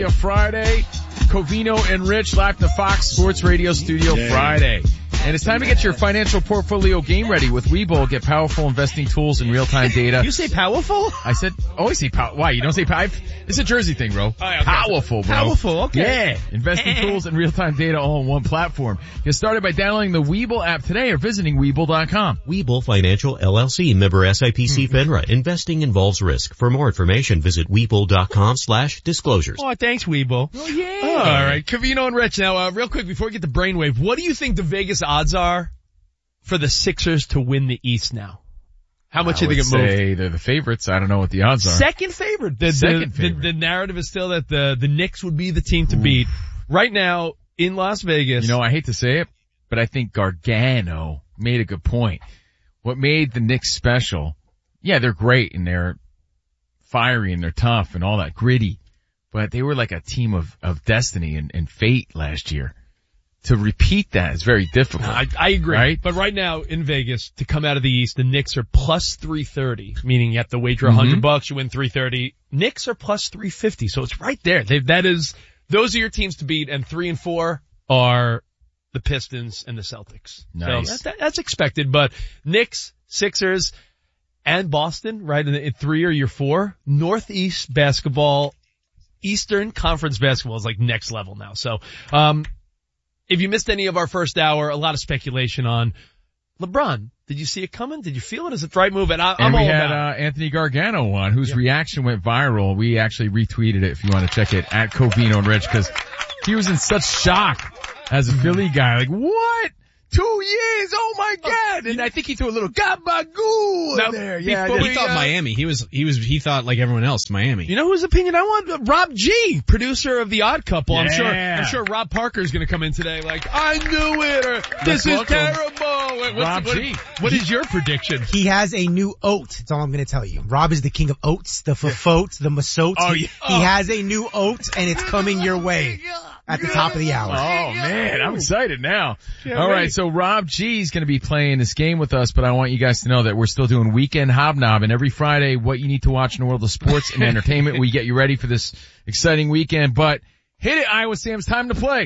Friday, Covino and Rich live from the Fox Sports Radio studio Friday. And it's time to get your financial portfolio game ready with Webull. Get powerful investing tools and real-time data. You say powerful? I said, always say power. Why? You don't say power? It's a Jersey thing, bro. Oh, yeah, okay. Powerful, bro. Powerful, okay. Yeah. Investing tools and real-time data all on one platform. Get started by downloading the Webull app today or visiting Webull.com. Webull Financial LLC, member SIPC FINRA. Investing involves risk. For more information, visit Webull.com/disclosures. Oh, thanks, Webull. Oh, yeah. Oh, all right. Covino and Rich. Now, real quick, before we get to Brainwave, what do you think the Vegas odds are for the Sixers to win the East now? How much do you think it moved? I would say they're the favorites. I don't know what the odds are. Second favorite. The narrative is still that the Knicks would be the team to beat. Right now, in Las Vegas. You know, I hate to say it, but I think Gargano made a good point. What made the Knicks special, yeah, they're great and they're fiery and they're tough and all that, gritty, but they were like a team of destiny and fate last year. To repeat that is very difficult. I agree. Right? But right now in Vegas, to come out of the East, the Knicks are plus 330, meaning you have to wager $100, you win 330. Knicks are plus 350, so it's right there. Those are your teams to beat, and 3 and 4 are the Pistons and the Celtics. Nice. So that's expected, but Knicks, Sixers, and Boston, right, in 3 or your 4. Northeast basketball, Eastern Conference basketball is like next level now. So, if you missed any of our first hour, a lot of speculation on LeBron. Did you see it coming? Did you feel it as a right move? And I'm all about it. Anthony Gargano on, whose reaction went viral. We actually retweeted it if you want to check it at Covino and Rich, because he was in such shock as a Philly guy. Like, what? 2 years? Oh my God. And I think he threw a little gabagoo there. Yeah. He thought Miami. He thought like everyone else, Miami. You know whose opinion I want? Rob G, producer of The Odd Couple. Yeah. I'm sure Rob Parker's gonna come in today like, I knew it, or this is terrible. Rob G. What is your prediction? He has a new oat. That's all I'm going to tell you. Rob is the king of oats, the fafotes, the masotes. Oh, yeah. He has a new oat, and it's coming your way at the top of the hour. Oh man, I'm excited now. All right, so Rob G is going to be playing this game with us, but I want you guys to know that we're still doing Weekend Hobnob, and every Friday, what you need to watch in the world of sports and entertainment. We get you ready for this exciting weekend, but hit it, Iowa Sam's time to play.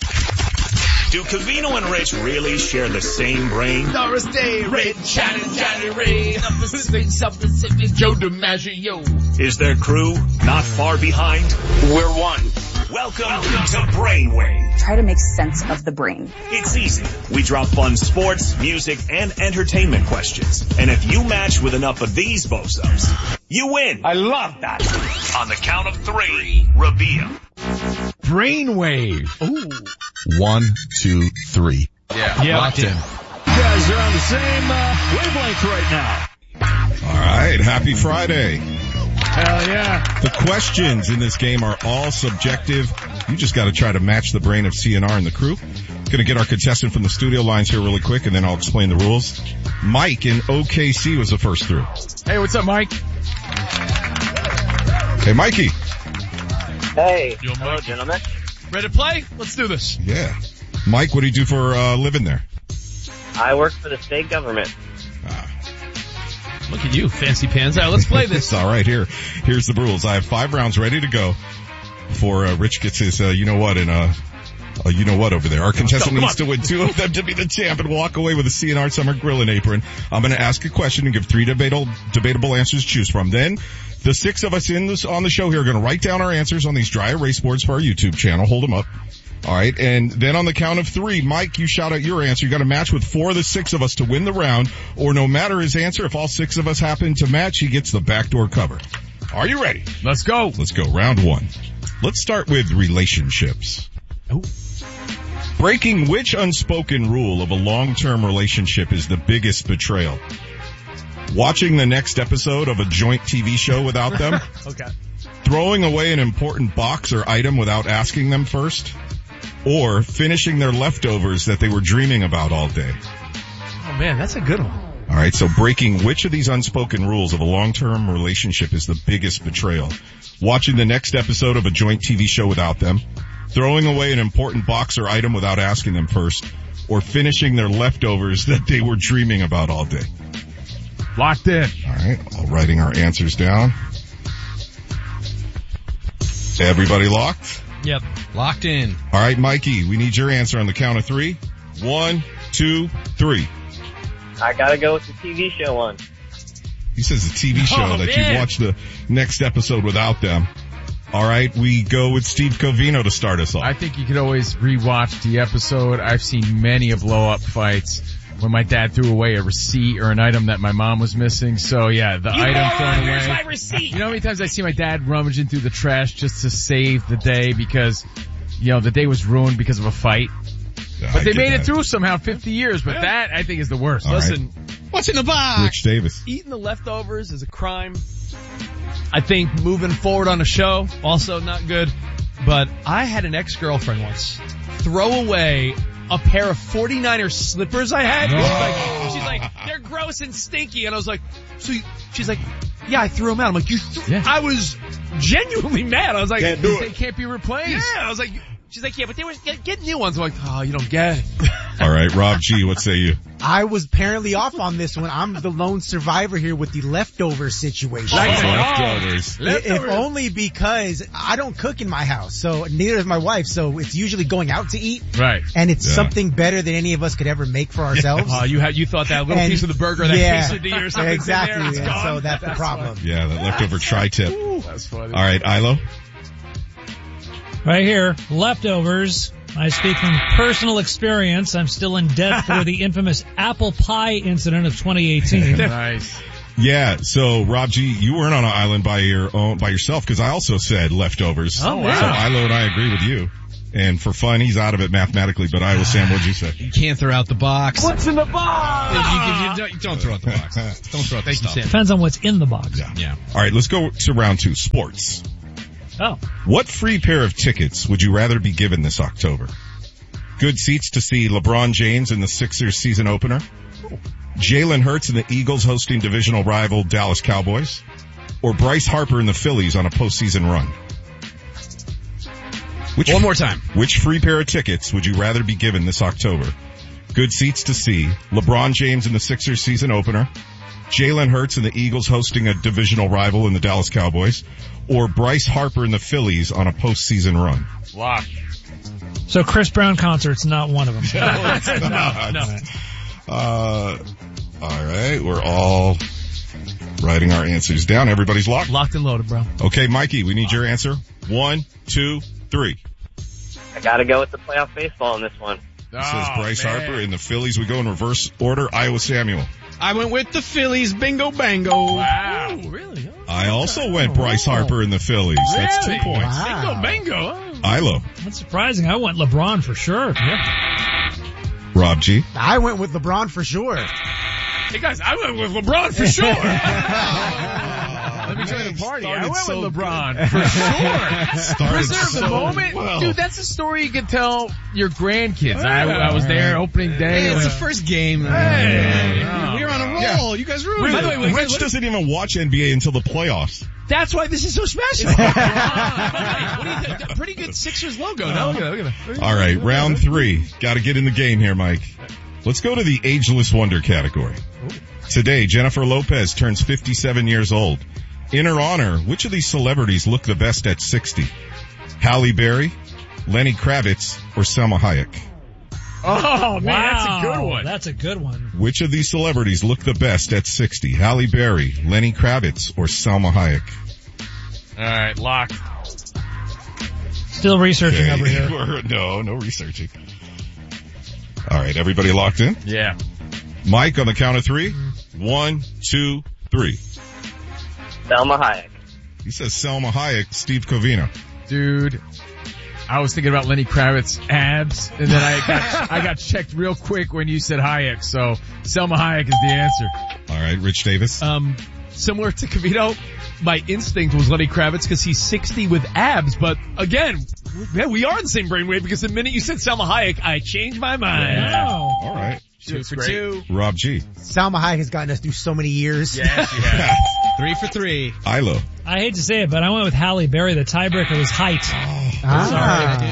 Do Covino and Rich really share the same brain? Doris Day, Rich, Johnny Ray, Pacific, Joe DiMaggio. Is their crew not far behind? We're one. Welcome to Brainwave. Try to make sense of the brain. It's easy. We drop fun sports, music, and entertainment questions. And if you match with enough of these bozos, you win. I love that. On the count of 3, reveal. Brainwave. Ooh. 1, 2, 3. Yeah, locked in. You guys are on the same wavelength right now. All right. Happy Friday. Hell yeah. The questions in this game are all subjective. You just got to try to match the brain of CNR and the crew. Going to get our contestant from the studio lines here really quick, and then I'll explain the rules. Mike in OKC was the first through. Hey, what's up, Mike? Hey, Mikey. Hey. Hello, gentlemen. Ready to play? Let's do this. Yeah. Mike, what do you do for a living there? I work for the state government. Look at you, fancy pants. All right, let's play this. All right, here's the rules. I have 5 rounds ready to go before Rich gets his you know what over there. Our contestant needs to win 2 of them to be the champ and walk away with a CNR Summer Grilling apron. I'm going to ask a question and give 3 debatable answers to choose from. Then the 6 of us on the show here are going to write down our answers on these dry erase boards for our YouTube channel. Hold them up. All right, and then on the count of 3, Mike, you shout out your answer. You got to match with 4 of the 6 of us to win the round, or no matter his answer, if all 6 of us happen to match, he gets the backdoor cover. Are you ready? Let's go. Let's go. Round 1. Let's start with relationships. Oh. Breaking which unspoken rule of a long-term relationship is the biggest betrayal? Watching the next episode of a joint TV show without them? Okay. Throwing away an important box or item without asking them first? Or finishing their leftovers that they were dreaming about all day? Oh man, that's a good one. All right, so breaking which of these unspoken rules of a long-term relationship is the biggest betrayal? Watching the next episode of a joint TV show without them? Throwing away an important box or item without asking them first? Or finishing their leftovers that they were dreaming about all day? Locked in. All right, all writing our answers down. Everybody locked? Yep. Locked in. All right, Mikey, we need your answer on the count of 3. 1, 2, 3. I gotta go with the TV show one. He says a TV show that you'd watch the next episode without them. All right, we go with Steve Covino to start us off. I think you could always rewatch the episode. I've seen many of blow-up fights when my dad threw away a receipt or an item that my mom was missing. So yeah, the item thrown away. Here's my receipt. You know how many times I see my dad rummaging through the trash just to save the day because, the day was ruined because of a fight. But they made it through somehow 50 years, but that I think is the worst. Listen, what's in the box? Rich Davis. Eating the leftovers is a crime. I think moving forward on a show, also not good. But I had an ex-girlfriend once throw away a pair of 49er slippers I had. She's like, they're gross and stinky. And I was like, she's like, yeah, I threw them out. I'm like, I was genuinely mad. I was like, they can't be replaced. Yeah, I was like, she's like, yeah, but they were get new ones. I'm like, oh, you don't get it. All right, Rob G, what say you? I was apparently off on this one. I'm the lone survivor here with the leftover situation. Leftovers. If only because I don't cook in my house, so neither does my wife, so it's usually going out to eat. Right. And it's something better than any of us could ever make for ourselves. Oh, you thought that little piece of the burger, that quesadilla or something. Exactly. In there, it's gone. So that's the problem. Yeah, that leftover tri-tip. That's funny. All right, Ilo? Right here, leftovers. I speak from personal experience. I'm still in debt for the infamous apple pie incident of 2018. Nice. Yeah, so Rob G, you weren't on an island by yourself because I also said leftovers. Oh, wow. So Ilo and I agree with you. And for fun, he's out of it mathematically, but Iowa Sam, what'd you say? You can't throw out the box. What's in the box? You don't throw out the box. Don't throw out the stuff. Depends on what's in the box. Yeah. All right, let's go to round 2, sports. Oh. What free pair of tickets would you rather be given this October? Good seats to see LeBron James in the Sixers season opener? Jalen Hurts and the Eagles hosting divisional rival Dallas Cowboys? Or Bryce Harper and the Phillies on a postseason run? One more time. Which free pair of tickets would you rather be given this October? Good seats to see LeBron James in the Sixers season opener? Jalen Hurts and the Eagles hosting a divisional rival in the Dallas Cowboys? Or Bryce Harper and the Phillies on a postseason run? Lock. So Chris Brown concert's not one of them. No. All right, we're all writing our answers down. Everybody's locked? Locked and loaded, bro. Okay, Mikey, we need your answer. 1, 2, 3. I gotta go with the playoff baseball in this one. Says Bryce Harper and the Phillies. We go in reverse order. Iowa Samuel. I went with the Phillies. Bingo bango. Wow. Ooh, really? Oh, I also went Bryce Harper and the Phillies. That's 2 points. Wow. Bingo. Ilo. That's surprising. I went LeBron for sure. Yeah. Rob G. I went with LeBron for sure. Hey guys, I went with LeBron for sure. Let me join the party. I went so with LeBron for sure. Started Preserve so the moment. well. Dude, that's a story you could tell your grandkids. I was there opening day. Hey, it's the first game. Hey. We're on a roll. Yeah. You guys ruined By the it. way, Rich doesn't even watch NBA until the playoffs. That's why this is so special. What do you think? Pretty good Sixers logo. No, look at that. All right, round 3. Got to get in the game here, Mike. Let's go to the ageless wonder category. Today, Jennifer Lopez turns 57 years old. In her honor, which of these celebrities look the best at 60? Halle Berry, Lenny Kravitz, or Selma Hayek? Oh, man, that's a good Wow, one. That's a good one. Which of these celebrities look the best at 60? Halle Berry, Lenny Kravitz, or Selma Hayek? All right, lock. Still researching over here. No researching. All right, everybody locked in? Yeah. Mike, on the count of 3. 1, 2, 3. Selma Hayek. He says Selma Hayek, Steve Covino. Dude, I was thinking about Lenny Kravitz abs, and then I got checked real quick when you said Hayek, so Selma Hayek is the answer. All right, Rich Davis. Similar to Covino, my instinct was Lenny Kravitz because he's 60 with abs, but again, we are in the same brainwave because the minute you said Selma Hayek, I changed my mind. Wow. All right. 2 for 2. Rob G. Salma Hayek has gotten us through so many years. Yes, you have. 3 for 3. Ilo. I hate to say it, but I went with Halle Berry. The tiebreaker was height. Ah. Sorry. Yeah.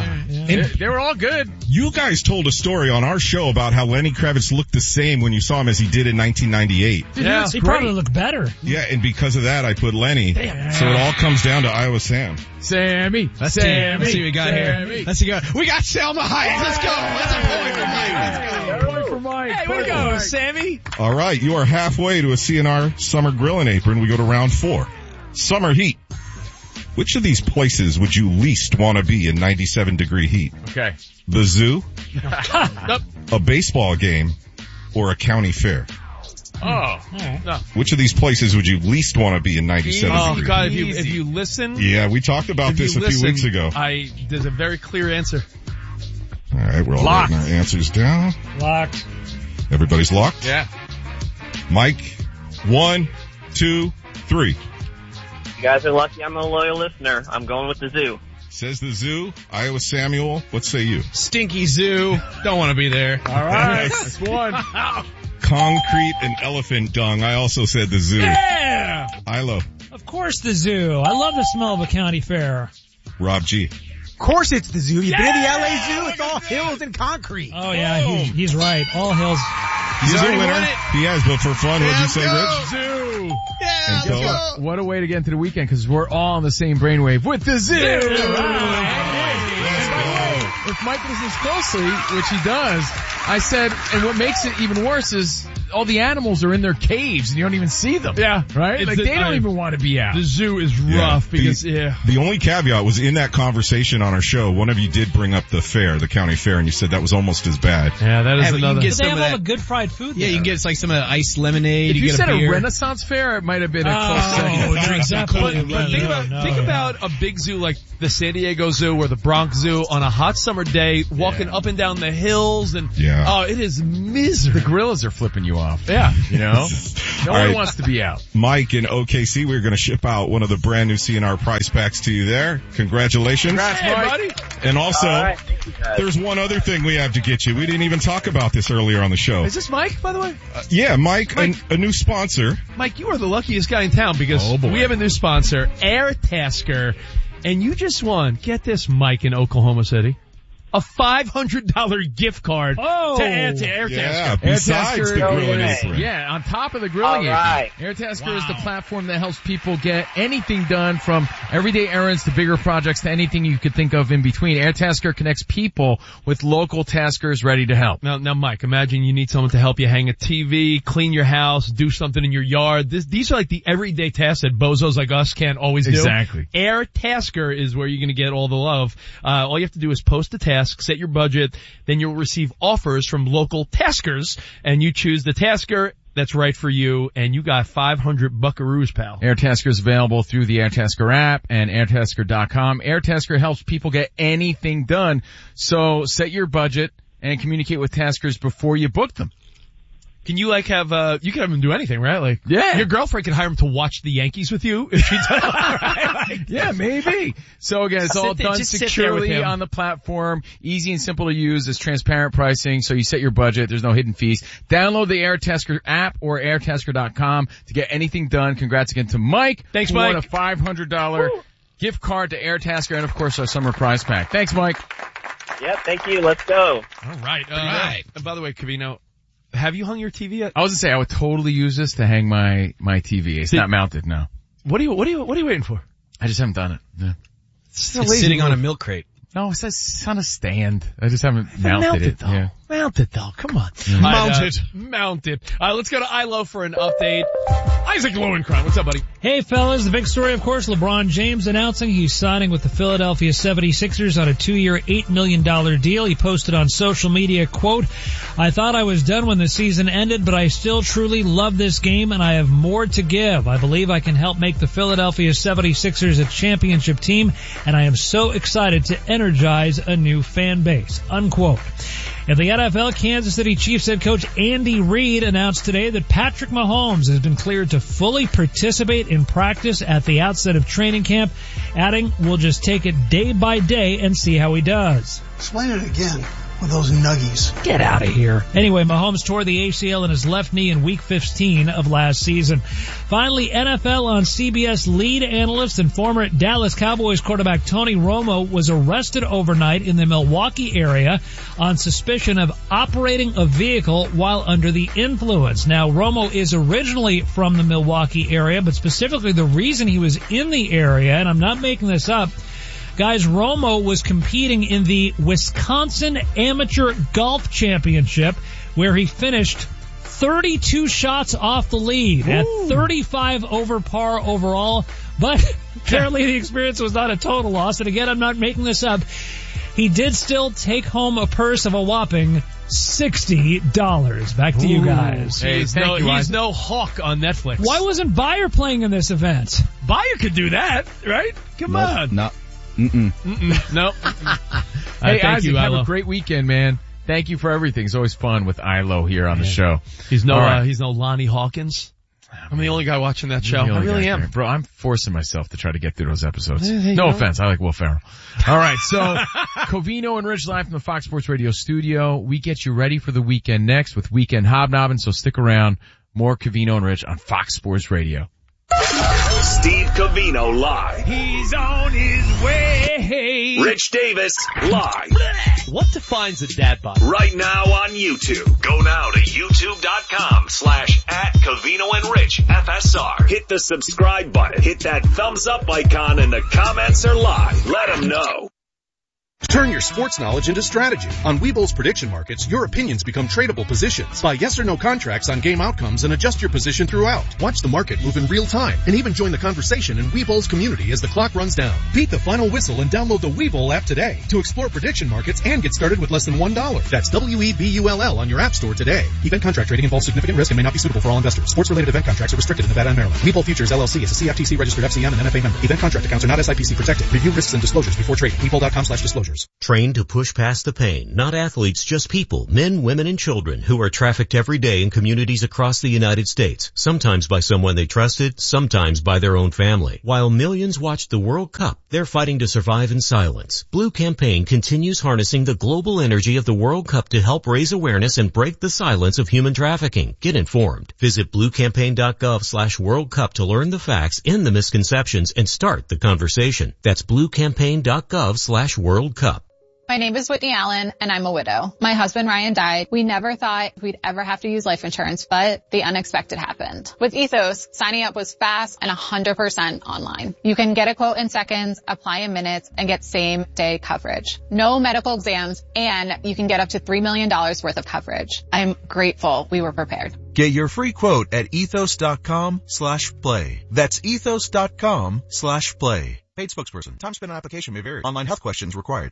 They were all good. You guys told a story on our show about how Lenny Kravitz looked the same when you saw him as he did in 1998. Yeah, he probably looked better. Yeah, and because of that, I put Lenny. Damn. So it all comes down to Iowa Sam. Sammy. Let's see what we got here. Let's see. We got Selma Hayek. Let's go. That's a point for Mike. Let's go. Point for Mike. Hey, way to go, Sammy. All right, you are halfway to a CNR Summer Grilling Apron. We go to round 4. Summer heat. Which of these places would you least want to be in 97-degree heat? Okay. The zoo, a baseball game, or a county fair? Oh. No. Which of these places would you least want to be in 97 Oh, degrees? God, if you listen. Yeah, we talked about this a few weeks ago. There's a very clear answer. All right, we're all writing our answers down. Locked. Everybody's locked? Yeah. Mike, 1, 2, 3. You guys are lucky I'm a loyal listener. I'm going with the zoo. Says the zoo. Iowa Samuel, what say you? Stinky zoo. Don't want to be there. All right. That's one. Concrete and elephant dung. I also said the zoo. Yeah! Ilo. Of course the zoo. I love the smell of a county fair. Rob G. Of course it's the zoo. You've been to the LA Zoo? It's all hills and concrete. Oh, yeah, he's right. All hills. He's a winner. He has, but for fun, what'd you say, Rich? Zoo. Yeah, Guess what? What a way to get into the weekend, because we're all on the same brainwave with the zoo. If Mike listens closely, which he does, I said, and what makes it even worse is all the animals are in their caves and you don't even see them. Yeah. Right? Like they don't even want to be out. The zoo is rough because, The only caveat was in that conversation on our show, one of you did bring up the fair, the county fair, and you said that was almost as bad. Yeah, that is another. But they have all the good fried food there. Yeah, you can get like some of the iced lemonade. If you get said a beer. a Renaissance fair, it might have been a close second. But think about a big zoo like the San Diego Zoo or the Bronx Zoo on a hot summer day, walking up and down the hills, and it is misery. The gorillas are flipping you off. Yeah. You know? No one wants to be out. Mike in OKC, we're going to ship out one of the brand new CNR prize packs to you there. Congratulations. Congrats, Mike. Buddy. And also, Thank you guys. there's one other thing we have to get you. We didn't even talk about this earlier on the show. Is this Mike, by the way? Yeah, Mike. A new sponsor. Mike, you are the luckiest guy in town because we have a new sponsor, Airtasker, and you just won, get this, Mike in Oklahoma City, a $500 gift card to Airtasker. Yeah, besides the grilling apron. Yeah, on top of the grilling apron. Airtasker is the platform that helps people get anything done, from everyday errands to bigger projects to anything you could think of in between. Airtasker connects people with local taskers ready to help. Now, Mike, imagine you need someone to help you hang a TV, clean your house, do something in your yard. These are like the everyday tasks that bozos like us can't always do. Exactly. Airtasker is where you're going to get all the love. All you have to do is post a task, set your budget, then you'll receive offers from local taskers, and you choose the tasker that's right for you, and you got 500 buckaroos, pal. Airtasker is available through the Airtasker app and airtasker.com. Airtasker helps people get anything done, so set your budget and communicate with taskers before you book them. Can you you can have him do anything, right? Like, yeah. Your girlfriend can hire him to watch the Yankees with you if she does. Right? Yeah, maybe. So again, it's all done securely on the platform. Easy and simple to use. It's transparent pricing, so you set your budget. There's no hidden fees. Download the Airtasker app or airtasker.com to get anything done. Congrats again to Mike. Thanks, who Mike. won a $500 gift card to Airtasker and, of course, our summer prize pack. Thanks, Mike. Yep, thank you. Let's go. All right. And by the way, Covino, have you hung your TV yet? I was gonna say I would totally use this to hang my TV. It's not mounted, no. What are you waiting for? I just haven't done it. Yeah. It's sitting on a milk crate. No, it's on a stand. I just haven't mounted it. Though. Yeah. Mount it though. Come on. Mount it. All right, let's go to ILO for an update. Isaac Lowenkron, what's up, buddy? Hey, fellas. The big story, of course, LeBron James announcing he's signing with the Philadelphia 76ers on a 2-year, $8 million deal. He posted on social media, quote, "I thought I was done when the season ended, but I still truly love this game and I have more to give. I believe I can help make the Philadelphia 76ers a championship team, and I am so excited to energize a new fan base," unquote. In the NFL, Kansas City Chiefs head coach Andy Reid announced today that Patrick Mahomes has been cleared to fully participate in practice at the outset of training camp, adding, "We'll just take it day by day and see how he does." Explain it again. with those nuggies. Get out of here. Anyway, Mahomes tore the ACL in his left knee in week 15 of last season. Finally, NFL on CBS lead analyst and former Dallas Cowboys quarterback Tony Romo was arrested overnight in the Milwaukee area on suspicion of operating a vehicle while under the influence. Now, Romo is originally from the Milwaukee area, but specifically the reason he was in the area, and I'm not making this up, guys, Romo was competing in the Wisconsin Amateur Golf Championship, where he finished 32 shots off the lead at 35 over par overall. But apparently the experience was not a total loss. And again, I'm not making this up. He did still take home a purse of a whopping $60. Back to you guys. Hey, he's no Hawk on Netflix. Why wasn't Bayer playing in this event? Bayer could do that, right? Come on. No. No. Hey, thank Isaac, you, have Ilo. a great weekend, man. Thank you for everything. It's always fun with Ilo here on the show. He's no, All right. he's no Lonnie Hawkins. I'm the only guy watching that show. I really am. Bro, I'm forcing myself to try to get through those episodes. Hey, no offense. I like Will Ferrell. All right. So Covino and Rich live from the Fox Sports Radio studio. We get you ready for the weekend next with Weekend Hobnobbing. So stick around. More Covino and Rich on Fox Sports Radio. Steve Covino live. He's on his way. Rich Davis live. What defines a dad bod? Right now on YouTube. Go now to youtube.com/@Covino and Rich FSR. Hit the subscribe button. Hit that thumbs up icon and the comments are live. Let them know. Turn your sports knowledge into strategy. On Webull's prediction markets, your opinions become tradable positions. Buy yes or no contracts on game outcomes and adjust your position throughout. Watch the market move in real time and even join the conversation in Webull's community as the clock runs down. Beat the final whistle and download the Webull app today to explore prediction markets and get started with less than $1. That's WEBULL on your app store today. Event contract trading involves significant risk and may not be suitable for all investors. Sports-related event contracts are restricted in Nevada and Maryland. Webull Futures LLC is a CFTC registered FCM and NFA member. Event contract accounts are not SIPC protected. Review risks and disclosures before trading. Webull.com/disclosures. Trained to push past the pain. Not athletes, just people, men, women, and children who are trafficked every day in communities across the United States, sometimes by someone they trusted, sometimes by their own family. While millions watch the World Cup, they're fighting to survive in silence. Blue Campaign continues harnessing the global energy of the World Cup to help raise awareness and break the silence of human trafficking. Get informed. Visit bluecampaign.gov/World Cup to learn the facts, end the misconceptions, and start the conversation. That's bluecampaign.gov/World Cup. My name is Whitney Allen, and I'm a widow. My husband, Ryan, died. We never thought we'd ever have to use life insurance, but the unexpected happened. With Ethos, signing up was fast and 100% online. You can get a quote in seconds, apply in minutes, and get same-day coverage. No medical exams, and you can get up to $3 million worth of coverage. I'm grateful we were prepared. Get your free quote at ethos.com/play. That's ethos.com/play. Paid spokesperson. Time spent on application may vary. Online health questions required.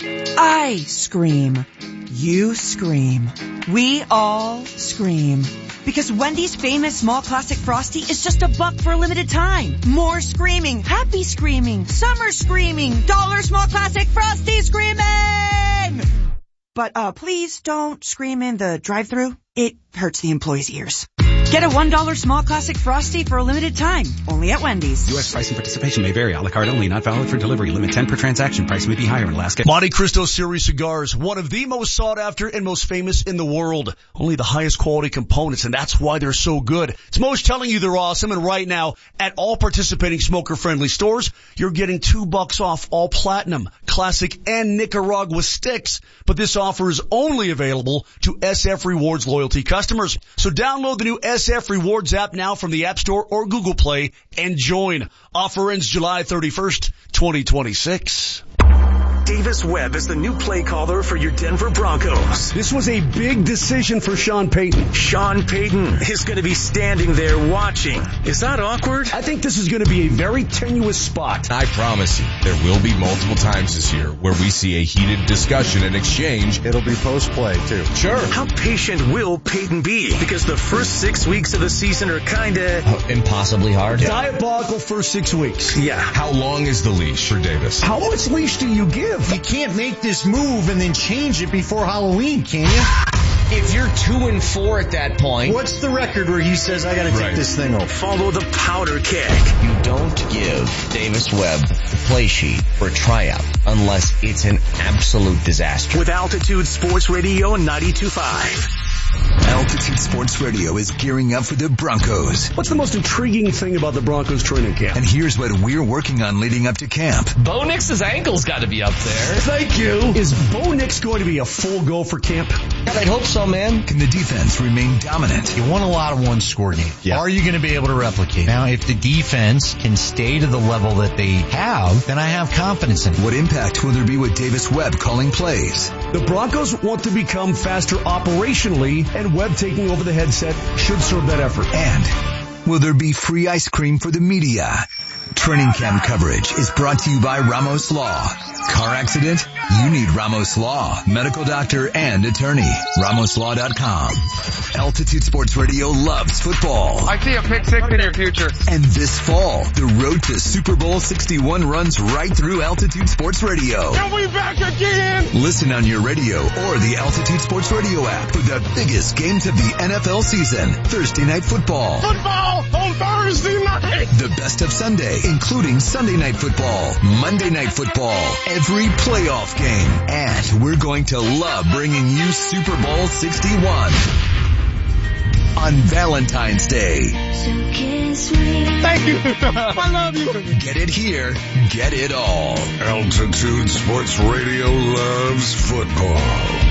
I scream. You scream. We all scream. Because Wendy's famous small classic Frosty is just $1 for a limited time. More screaming. Happy screaming. Summer screaming. Dollar small classic Frosty screaming! But please don't scream in the drive-thru. It hurts the employees' ears. Get a $1 small classic Frosty for a limited time. Only at Wendy's. U.S. pricing participation may vary. A la carte only. Not valid for delivery. Limit 10 per transaction. Price may be higher in Alaska. Monte Cristo Series cigars. One of the most sought after and most famous in the world. Only the highest quality components, and that's why they're so good. It's Mo's telling you they're awesome, and right now, at all participating smoker-friendly stores, you're getting $2 off all platinum, classic, and Nicaragua sticks. But this offer is only available to SF Rewards loyalty customers. So download the new SF Rewards app now from the App Store or Google Play and join. Offer ends July 31st, 2026. Davis Webb is the new play caller for your Denver Broncos. This was a big decision for Sean Payton. Sean Payton is going to be standing there watching. Is that awkward? I think this is going to be a very tenuous spot. I promise you, there will be multiple times this year where we see a heated discussion and exchange. It'll be post-play, too. Sure. How patient will Payton be? Because the first 6 weeks of the season are kinda... impossibly hard. Diabolical first 6 weeks. Yeah. How long is the leash for Davis? How much leash do you give? You can't make this move and then change it before Halloween, can you? If you're 2-4 at that point, what's the record where he says I gotta take this thing off? Follow the powder keg. you don't give Davis Webb the play sheet for a tryout unless it's an absolute disaster. With Altitude Sports Radio 92.5. Altitude Sports Radio is gearing up for the Broncos. What's the most intriguing thing about the Broncos training camp? And here's what we're working on leading up to camp. Bo Nix's ankle's got to be up there. Thank you. Is Bo Nix going to be a full go for camp? God, I'd hope so, man. Can the defense remain dominant? You won a lot of one-score games. Are you going to be able to replicate? Now, if the defense can stay to the level that they have, then I have confidence in it. What impact will there be with Davis Webb calling plays? The Broncos want to become faster operationally, and Webb taking over the headset should serve that effort. And will there be free ice cream for the media? Training camp coverage is brought to you by Ramos Law. Car accident? You need Ramos Law. Medical doctor and attorney. RamosLaw.com. Altitude Sports Radio loves football. I see a pick six in your future. And this fall, the road to Super Bowl 61 runs right through Altitude Sports Radio. And we back again! Listen on your radio or the Altitude Sports Radio app for the biggest games of the NFL season. Thursday Night Football. Football on Thursday night! The best of Sunday, including Sunday Night Football, Monday Night Football, every playoff game. And we're going to love bringing you Super Bowl 61 on Valentine's Day. Thank you. I love you. Get it here. Get it all. Altitude Sports Radio loves football.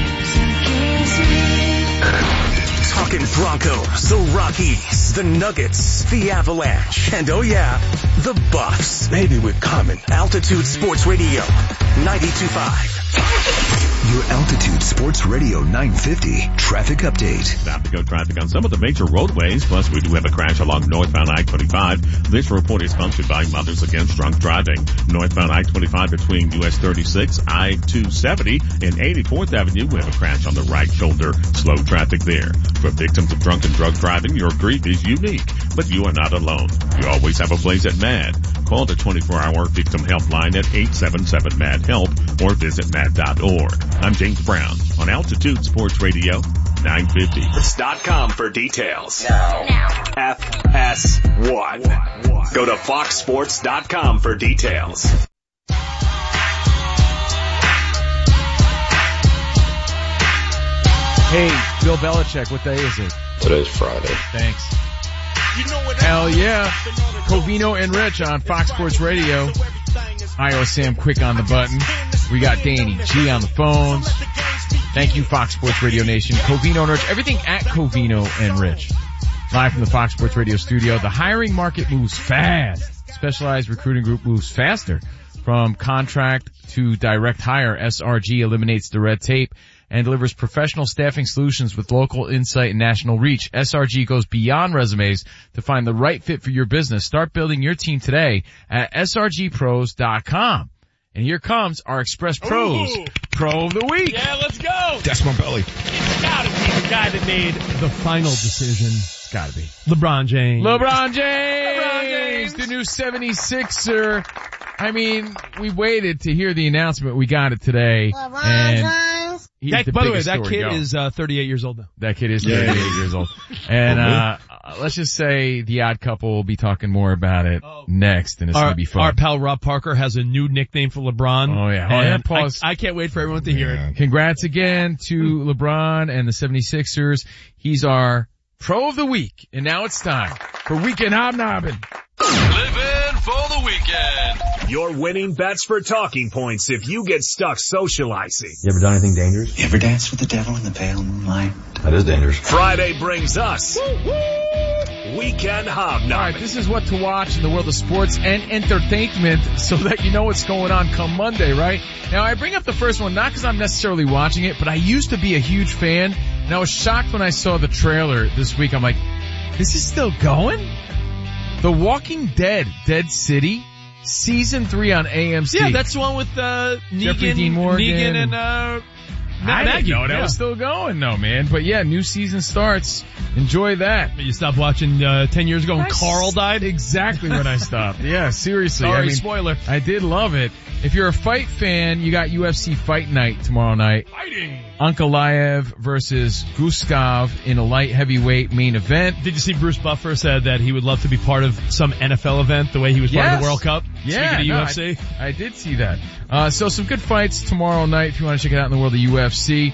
Talking Broncos, the Rockies, the Nuggets, the Avalanche, and oh yeah, the Buffs. Maybe we're coming. Altitude Sports Radio 92.5. Your Altitude Sports Radio 950 traffic update. About to go traffic on some of the major roadways. Plus, we do have a crash along northbound I-25. This report is sponsored by Mothers Against Drunk Driving. Northbound I-25 between US 36, I-270, and 84th Avenue. We have a crash on the right shoulder. Slow traffic there. For victims of drunk and drug driving, your grief is unique, but you are not alone. You always have a place at MAD. Call the 24-hour victim helpline at 877-MAD-HELP or visit mad.org. I'm James Brown on Altitude Sports Radio 950. Fox.com for details. FS1. Go to foxsports.com for details. Hey, Bill Belichick, what day is it? Today's Friday. Thanks. Hell yeah. Covino and Rich on Fox Sports Radio. I.O. Sam Quick on the button. We got Danny G on the phones. Thank you, Fox Sports Radio Nation. Covino and Rich. Everything at Covino and Rich. Live from the Fox Sports Radio studio. The hiring market moves fast. Specialized recruiting group moves faster. From contract to direct hire, SRG eliminates the red tape and delivers professional staffing solutions with local insight and national reach. SRG goes beyond resumes to find the right fit for your business. Start building your team today at srgpros.com. And here comes our Express Pros Pro of the Week. Yeah, let's go. That's my belly. It's gotta be the guy that made the final decision. It's gotta be. LeBron James. LeBron James! The new 76er. I mean, we waited to hear the announcement. We got it today. And by the way, that kid is 38 years old now. That kid is 38 years old. And let's just say the Odd Couple will be talking more about it next, and it's going to be fun. Our pal Rob Parker has a new nickname for LeBron. Oh, yeah. I can't wait for everyone to hear it. Congrats again to LeBron and the 76ers. He's our Pro of the Week. And now it's time for Weekend Hobnobbing. Living for the weekend. Your winning bets for talking points if you get stuck socializing. You ever done anything dangerous? You ever danced with the devil in the pale moonlight? That is dangerous. Friday brings us Weekend Hobnobbing. All right, this is what to watch in the world of sports and entertainment so that you know what's going on come Monday, right? Now, I bring up the first one not because I'm necessarily watching it, but I used to be a huge fan, and I was shocked when I saw the trailer this week. I'm like, this is still going? The Walking Dead, Dead City, Season 3 on AMC. Yeah, that's the one with Jeffrey Dean Morgan Negan and I Maggie. didn't know that was still going though, man. But yeah, new season starts. Enjoy that. You stopped watching 10 years ago when Carl died? Exactly when I stopped. Yeah, seriously. Sorry, spoiler. I did love it. If you're a fight fan, you got UFC Fight Night tomorrow night. Fighting! Ankalaev versus Gustav in a light heavyweight main event. Did you see Bruce Buffer said that he would love to be part of some NFL event the way he was part of the World Cup? Yeah, Speaking of UFC. I did see that. So some good fights tomorrow night if you want to check it out in the world of UFC.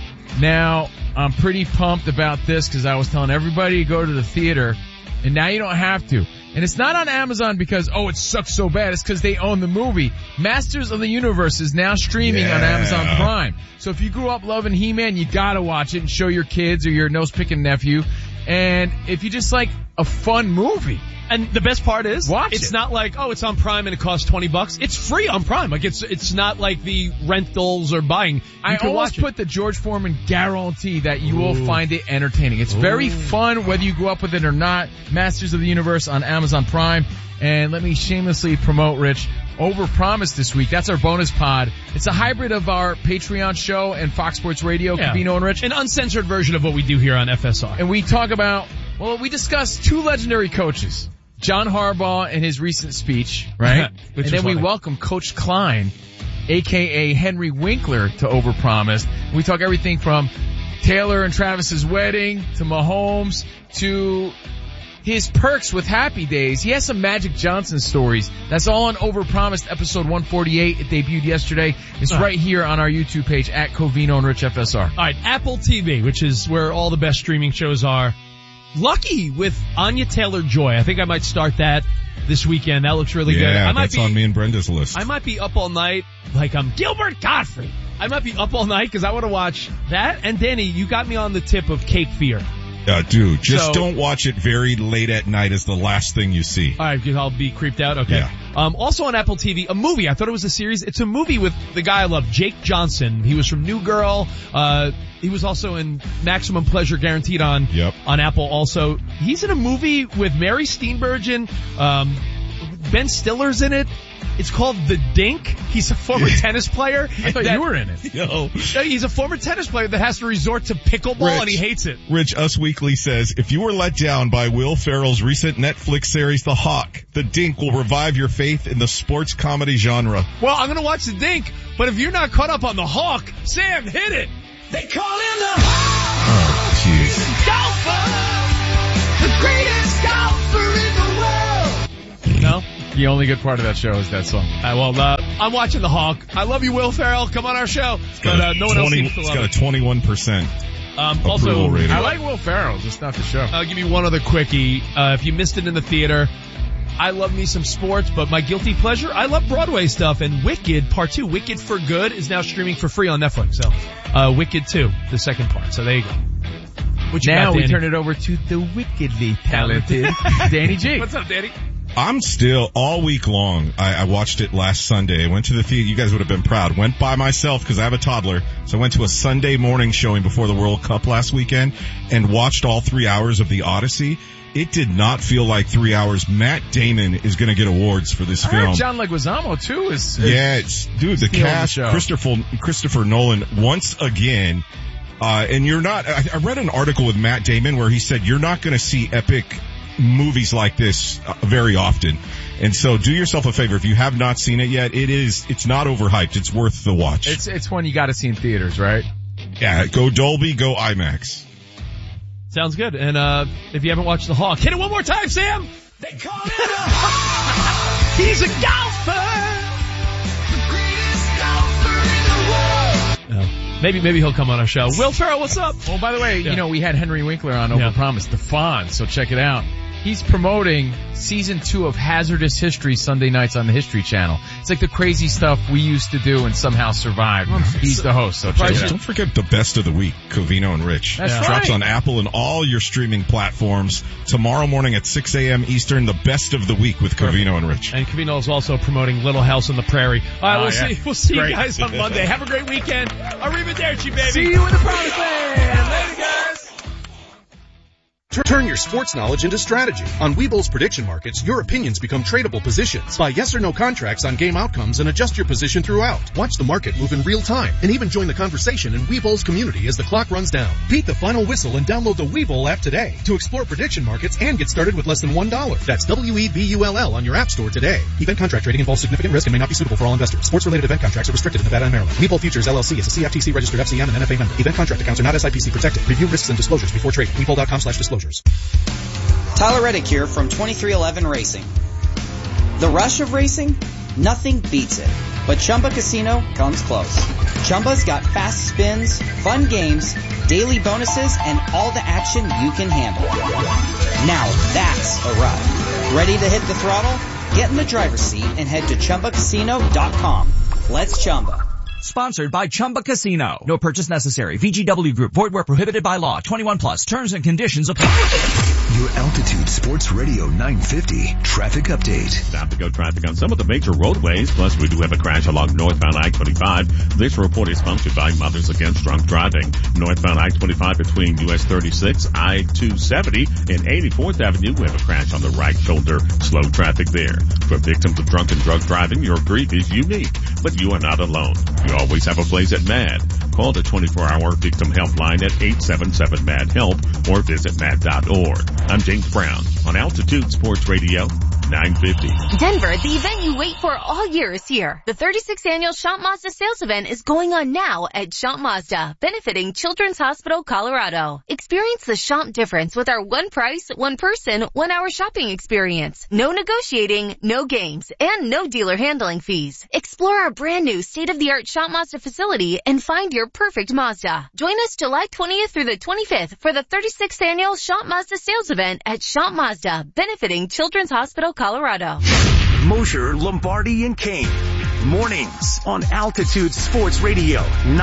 Now, I'm pretty pumped about this because I was telling everybody to go to the theater, and now you don't have to. And it's not on Amazon because, it sucks so bad. It's because they own the movie. Masters of the Universe is now streaming on Amazon Prime. So if you grew up loving He-Man, you gotta watch it and show your kids or your nose-picking nephew. And if you just like a fun movie. And the best part is, watch it's it. not like, it's on Prime and it costs $20. It's free on Prime. Like it's not like the rentals or buying. I almost put the George Foreman guarantee that you will find it entertaining. It's very fun whether you grew up with it or not. Masters of the Universe on Amazon Prime. And let me shamelessly promote, Rich, Overpromise this week. That's our bonus pod. It's a hybrid of our Patreon show and Fox Sports Radio, Covino and Rich. An uncensored version of what we do here on FSR. And we talk about, we discuss two legendary coaches. John Harbaugh and his recent speech, right? And then we welcome Coach Klein, a.k.a. Henry Winkler, to Overpromise. We talk everything from Taylor and Travis's wedding to Mahomes to his perks with Happy Days. He has some Magic Johnson stories. That's all on Overpromised, episode 148. It debuted yesterday. It's right here on our YouTube page at Covino and Rich FSR. All right, Apple TV, which is where all the best streaming shows are. Lucky with Anya Taylor-Joy. I think I might start that this weekend. That looks really good. Yeah, that's on me and Brenda's list. I might be up all night like I'm Gilbert Gottfried. I might be up all night because I want to watch that. And Danny, you got me on the tip of Cape Fear. Dude, don't watch it very late at night as the last thing you see. All right, because I'll be creeped out. Okay. Yeah. Also on Apple TV, a movie. I thought it was a series. It's a movie with the guy I love, Jake Johnson. He was from New Girl. He was also in Maximum Pleasure Guaranteed on Apple also. He's in a movie with Mary Steenburgen. Ben Stiller's in it. It's called The Dink. He's a former tennis player. I thought you were in it. No. He's a former tennis player that has to resort to pickleball, and he hates it. Rich, Us Weekly says, if you were let down by Will Ferrell's recent Netflix series, The Hawk, The Dink will revive your faith in the sports comedy genre. Well, I'm going to watch The Dink, but if you're not caught up on The Hawk, Sam, hit it. They call him the Hawk. Oh, jeez. Golfer, the greatest golfer in the world. No? The only good part of that show is that song. I'm watching The Hawk. I love you, Will Ferrell. Come on our show. But no one else seems to love it. It's got a 21% approval rating. I like Will Ferrell, just not the show. I'll give you one other quickie. If you missed it in the theater, I love me some sports, but my guilty pleasure, I love Broadway stuff. And Wicked, Part 2, Wicked for Good, is now streaming for free on Netflix. So, Wicked 2, the second part. So there you go. Now we turn it over to the wickedly talented Danny G. What's up, Danny? I'm still, all week long, I watched it last Sunday. I went to the theater. You guys would have been proud. Went by myself because I have a toddler. So I went to a Sunday morning showing before the World Cup last weekend and watched all 3 hours of The Odyssey. It did not feel like 3 hours. Matt Damon is going to get awards for this film. I heard John Leguizamo too is dude, the cast, Christopher Nolan once again. And you're not, I read an article with Matt Damon where he said you're not going to see epic movies like this very often. And so do yourself a favor. If you have not seen it yet, it's not overhyped. It's worth the watch. It's one you got to see in theaters, right? Yeah, go Dolby, go IMAX. Sounds good. And if you haven't watched The Hawk, hit it one more time, Sam. They call him the Hawk. He's a golfer. The greatest golfer in the world. Maybe he'll come on our show. Will Ferrell, what's up? Oh, by the way, we had Henry Winkler on Overpromise, The Fonz, so check it out. He's promoting season 2 of Hazardous History Sunday nights on the History Channel. It's like the crazy stuff we used to do and somehow survived. He's the host, so check it out. Don't forget the best of the week, Covino and Rich. That's right. Drops on Apple and all your streaming platforms tomorrow morning at 6 a.m. Eastern, the best of the week with Covino and Rich. And Covino is also promoting Little House on the Prairie. All right, we'll see you guys on Monday. Have a great weekend. Arrivederci, baby. See you in the promised land. Later, guys. Turn your sports knowledge into strategy. On Webull's prediction markets, your opinions become tradable positions. Buy yes or no contracts on game outcomes and adjust your position throughout. Watch the market move in real time and even join the conversation in Webull's community as the clock runs down. Beat the final whistle and download the Webull app today to explore prediction markets and get started with less than $1. That's WEBULL on your app store today. Event contract trading involves significant risk and may not be suitable for all investors. Sports-related event contracts are restricted in Nevada and Maryland. Webull Futures LLC is a CFTC registered FCM and NFA member. Event contract accounts are not SIPC protected. Review risks and disclosures before trading. Webull.com/disclosures. Tyler Reddick here from 2311 Racing. The rush of racing? Nothing beats it. But Chumba Casino comes close. Chumba's got fast spins, fun games, daily bonuses, and all the action you can handle. Now that's a ride. Ready to hit the throttle? Get in the driver's seat and head to ChumbaCasino.com. Let's Chumba. Sponsored by Chumba Casino. No purchase necessary. VGW Group. Void where prohibited by law. 21 plus. Terms and conditions apply. Your Altitude Sports Radio 950 traffic update. Time to go traffic on some of the major roadways. Plus, we do have a crash along northbound I-25. This report is sponsored by Mothers Against Drunk Driving. Northbound I-25 between US 36, I-270, and 84th Avenue. We have a crash on the right shoulder. Slow traffic there. For victims of drunk and drug driving, your grief is unique, but you are not alone. You always have a place at MAD. Call the 24-hour victim helpline at 877-MAD-HELP or visit mad.org. I'm James Brown on Altitude Sports Radio 950. Denver, the event you wait for all year is here. The 36th annual Schomp Mazda sales event is going on now at Schomp Mazda, benefiting Children's Hospital, Colorado. Experience the Schomp difference with our one price, one person, 1 hour shopping experience. No negotiating, no games, and no dealer handling fees. Explore our brand new state-of-the-art Schomp Mazda facility and find your perfect Mazda. Join us July 20th through the 25th for the 36th annual Schomp Mazda sales event at Schomp Mazda, benefiting Children's Hospital, Colorado. Mosher, Lombardi, and Kane. Mornings on Altitude Sports Radio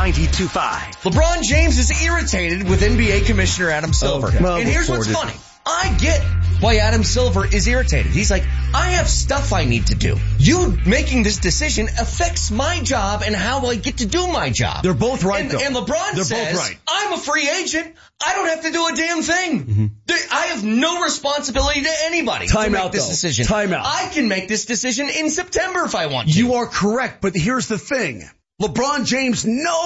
92.5. LeBron James is irritated with NBA Commissioner Adam Silver. Okay. Well, and here's what's funny. I get why Adam Silver is irritated. He's like, I have stuff I need to do. You making this decision affects my job and how I get to do my job. They're both right, though. And LeBron says, I'm a free agent. I don't have to do a damn thing. Mm-hmm. I have no responsibility to anybody to make this decision. Time out. I can make this decision in September if I want to. You are correct, but here's the thing. LeBron James,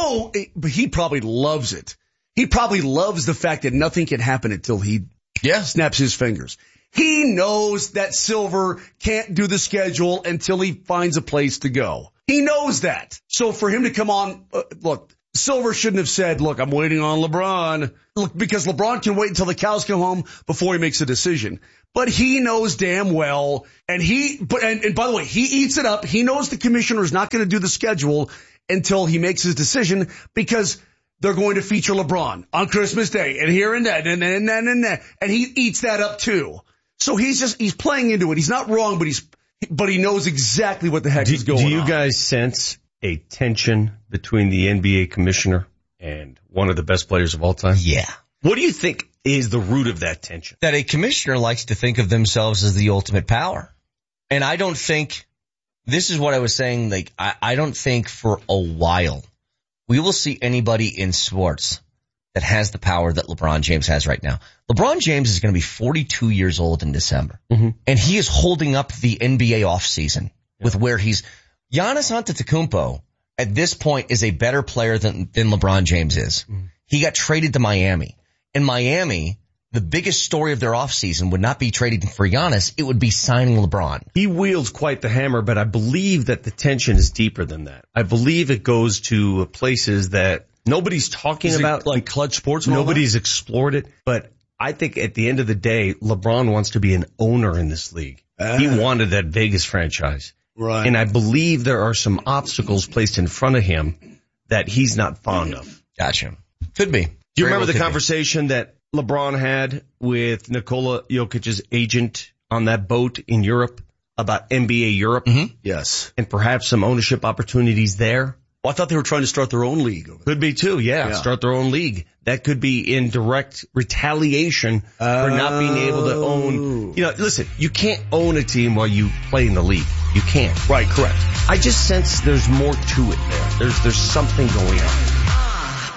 but he probably loves it. He probably loves the fact that nothing can happen until he snaps his fingers. He knows that Silver can't do the schedule until he finds a place to go. He knows that. So for him to come on, look, Silver shouldn't have said, look, I'm waiting on LeBron. Look, because LeBron can wait until the cows come home before he makes a decision. But he knows damn well, and by the way, he eats it up. He knows the commissioner is not going to do the schedule until he makes his decision because they're going to feature LeBron on Christmas Day and here and that and that. And he eats that up too. So he's playing into it. He's not wrong, but he knows exactly what the heck is going on. Do you guys sense a tension between the NBA commissioner and one of the best players of all time? Yeah. What do you think is the root of that tension? That a commissioner likes to think of themselves as the ultimate power. And I don't think, this is what I was saying, like, I don't think for a while we will see anybody in sports that has the power that LeBron James has right now. LeBron James is going to be 42 years old in December. Mm-hmm. And he is holding up the NBA offseason with where Giannis Antetokounmpo at this point is a better player than LeBron James is. Mm-hmm. He got traded to Miami. In Miami, the biggest story of their offseason would not be trading for Giannis. It would be signing LeBron. He wields quite the hammer, but I believe that the tension is deeper than that. I believe it goes to places that nobody's talking about. Like Clutch Sports? Nobody's explored it. But I think at the end of the day, LeBron wants to be an owner in this league. He wanted that Vegas franchise. Right. And I believe there are some obstacles placed in front of him that he's not fond of. Gotcha. Could be. Do you remember the conversation that LeBron had with Nikola Jokic's agent on that boat in Europe about NBA Europe? Mm-hmm. Yes. And perhaps some ownership opportunities there? Well, I thought they were trying to start their own league. Could be too, yeah. Start their own league. That could be in direct retaliation for not being able to own. Listen, you can't own a team while you play in the league. You can't. Right, correct. I just sense there's more to it there. There's something going on.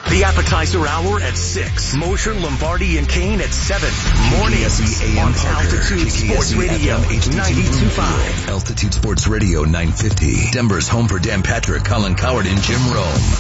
The appetizer hour at 6. Mosher, Lombardi, and Kane at 7. Mornings on Altitude Sports Radio 92.5. Altitude Sports Radio 950. Denver's home for Dan Patrick, Colin Coward, and Jim Rome.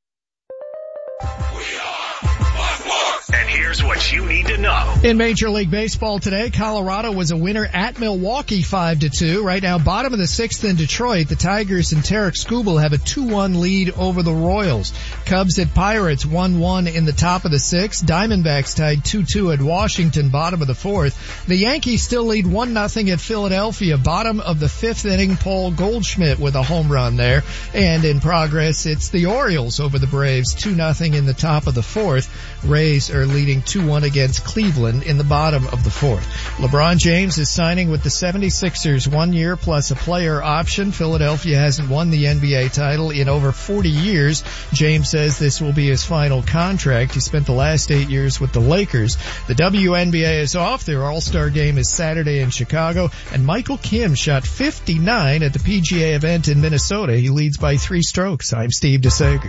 And here's what you need to know. In Major League Baseball today, Colorado was a winner at Milwaukee 5-2. Right now, bottom of the 6th in Detroit, the Tigers and Tarek Skubal have a 2-1 lead over the Royals. Cubs at Pirates 1-1 in the top of the 6th. Diamondbacks tied 2-2 at Washington, bottom of the 4th. The Yankees still lead 1-0 at Philadelphia, bottom of the 5th inning. Paul Goldschmidt with a home run there. And in progress, it's the Orioles over the Braves 2-0 in the top of the 4th. Rays are leading 2-1 against Cleveland in the bottom of the 4th. LeBron James is signing with the 76ers 1 year plus a player option. Philadelphia hasn't won the NBA title in over 40 years. James says this will be his final contract. He spent the last 8 years with the Lakers. The WNBA is off. Their All-Star game is Saturday in Chicago. And Michael Kim shot 59 at the PGA event in Minnesota. He leads by 3 strokes. I'm Steve DeSager.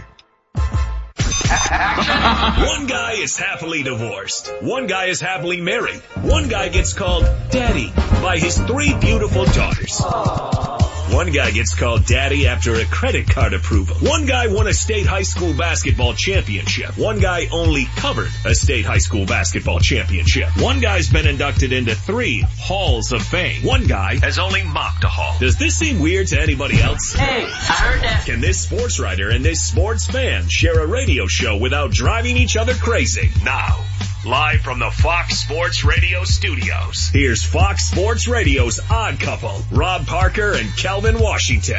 One guy is happily divorced. One guy is happily married. One guy gets called daddy by his 3 beautiful daughters. One guy gets called daddy after a credit card approval. One guy won a state high school basketball championship. One guy only covered a state high school basketball championship. One guy's been inducted into 3 halls of fame. One guy has only mocked a hall. Does this seem weird to anybody else? Hey, I heard that. Can this sports writer and this sports fan share a radio show without driving each other crazy? Now, live from the Fox Sports Radio studios, here's Fox Sports Radio's Odd Couple, Rob Parker and Kelvin Washington.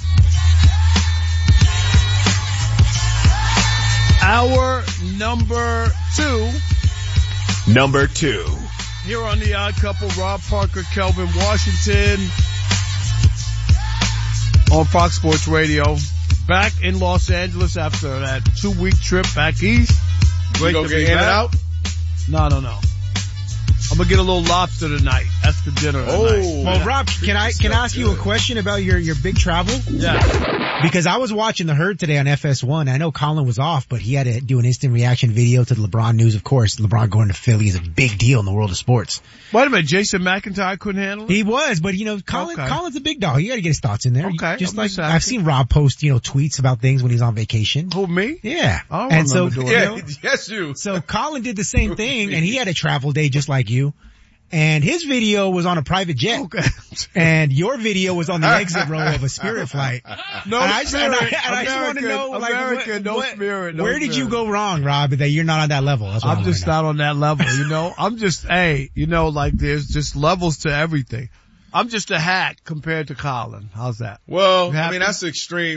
Hour number 2. Number 2. Here on the Odd Couple, Rob Parker, Kelvin Washington on Fox Sports Radio. Back in Los Angeles after that 2-week trip back east. Great to be back. Out? No. I'm gonna get a little lobster tonight. That's the dinner tonight. Well, Rob, can I ask you a question about your big travel? Yeah. Because I was watching The Herd today on FS1. I know Colin was off, but he had to do an instant reaction video to the LeBron news. Of course, LeBron going to Philly is a big deal in the world of sports. Wait a minute, Jason McIntyre couldn't handle it? He was, but Colin's a big dog. You gotta get his thoughts in there. Okay. Just like I've seen Rob post, tweets about things when he's on vacation. Who, me? Yeah. I don't remember doing that. Yes, you. So Colin did the same thing and he had a travel day just like you. And his video was on a private jet. Okay. And your video was on the exit row of a Spirit flight. No I Spirit. I just want to know, Spirit. Where did you go wrong, Rob, that you're not on that level? I'm just not on that level, I'm just, there's just levels to everything. I'm just a hack compared to Colin. How's that? Well, that's extreme.